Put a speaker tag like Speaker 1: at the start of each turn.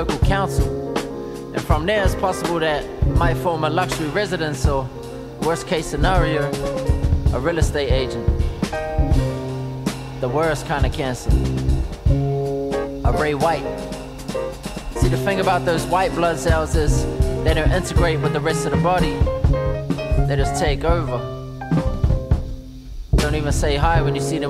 Speaker 1: local council. And from there, it's possible that might form a luxury residence or, worst case scenario, a real estate agent. The worst kind of cancer. A Ray White. See, the thing about those white blood cells is they don't integrate with the rest of the body. They just take over. Don't even say hi when you see them